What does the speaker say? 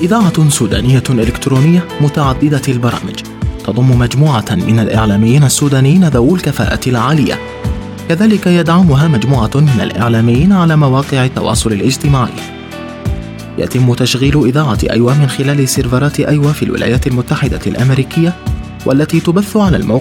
إذاعة سودانية إلكترونية متعددة البرامج، تضم مجموعة من الإعلاميين السودانيين ذوو الكفاءة العالية. كذلك يدعمها مجموعة من الإعلاميين على مواقع التواصل الاجتماعي. يتم تشغيل إذاعة أيوة من خلال سيرفرات أيوة في الولايات المتحدة الأمريكية، والتي تبث على الموقع